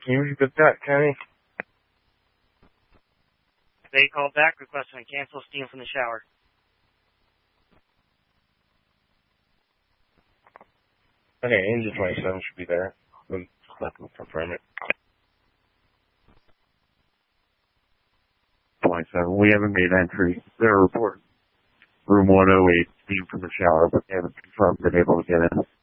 Can you repeat that, Kenny? They called back requesting to cancel steam from the shower. Okay, Angel 27 should be there. Let me confirm it. 27, we haven't made entry. They're reporting room 108, steam from the shower, but they haven't confirmed they're able to get in.